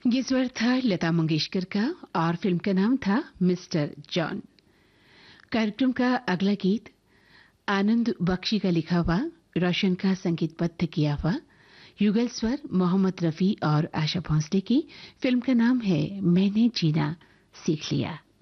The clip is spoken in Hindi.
ये स्वर था लता मंगेशकर का और फिल्म का नाम था मिस्टर जॉन। कार्यक्रम का अगला गीत आनंद बख्शी का लिखा हुआ, रोशन का संगीतबद्ध किया हुआ, युगल स्वर मोहम्मद रफी और आशा भोंसले की। फिल्म का नाम है मैंने जीना सीख लिया।